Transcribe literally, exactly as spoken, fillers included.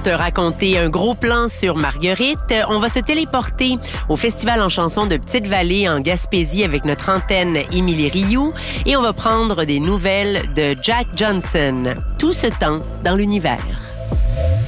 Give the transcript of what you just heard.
te raconter un gros plan sur Marguerite, on va se téléporter au Festival en chansons de Petite-Vallée en Gaspésie avec notre antenne Émilie Rioux et on va prendre des nouvelles de Jack Johnson. Tout ce temps dans l'univers.